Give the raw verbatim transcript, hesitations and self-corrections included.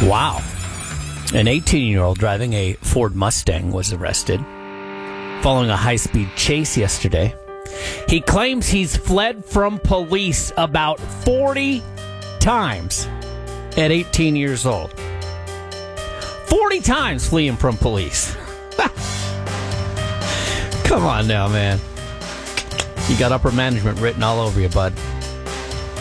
Wow. An eighteen-year-old driving a Ford Mustang was arrested following a high-speed chase yesterday. He claims he's fled from police about forty times at eighteen years old. forty times fleeing from police. Come on now, man. You got upper management written all over you, bud.